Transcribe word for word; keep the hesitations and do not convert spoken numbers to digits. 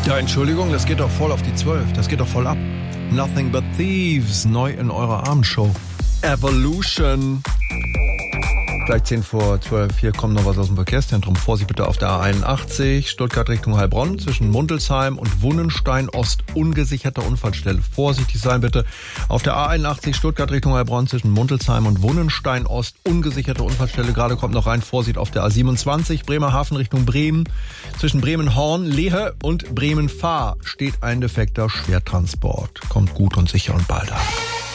Ja, Entschuldigung, das geht doch voll auf die zwölf. Das geht doch voll ab. Nothing but Thieves, neu in eurer Abendshow. Evolution. Gleich zehn vor zwölf. Hier kommt noch was aus dem Verkehrszentrum. Vorsicht bitte auf der A einundachtzig, Stuttgart Richtung Heilbronn, zwischen Muntelsheim und Wunnenstein Ost, ungesicherte Unfallstelle. Vorsichtig sein bitte. Auf der A einundachtzig, Stuttgart Richtung Heilbronn, zwischen Muntelsheim und Wunnenstein Ost, ungesicherte Unfallstelle. Gerade kommt noch rein. Vorsicht auf der A siebenundzwanzig, Bremerhaven Richtung Bremen. Zwischen Bremen-Horn, Lehe und Bremen-Fahr steht ein defekter Schwertransport. Kommt gut und sicher und bald an.